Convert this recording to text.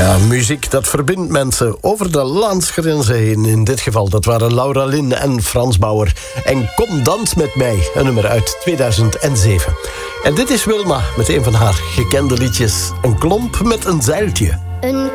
Ja, muziek dat verbindt mensen over de landsgrenzen heen. In dit geval, dat waren Laura Lin en Frans Bauer. En Kom dans met mij, een nummer uit 2007. En dit is Wilma met een van haar gekende liedjes. Een klomp met een zeiltje. Een